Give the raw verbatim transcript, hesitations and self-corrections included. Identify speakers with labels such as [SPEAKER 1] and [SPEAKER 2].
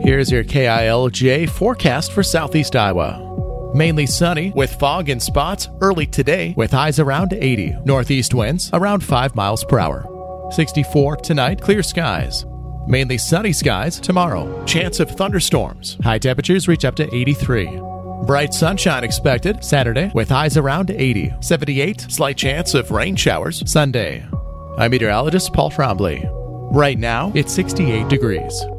[SPEAKER 1] Here's your K I L J forecast for Southeast Iowa. Mainly sunny with fog in spots early today with highs around eighty. Northeast winds around five miles per hour. sixty-four tonight, clear skies. Mainly sunny skies tomorrow. Chance of thunderstorms. High temperatures reach up to eighty-three. Bright sunshine expected Saturday with highs around eighty. seventy-eight, slight chance of rain showers Sunday. I'm meteorologist Paul Trombley. Right now, it's sixty-eight degrees.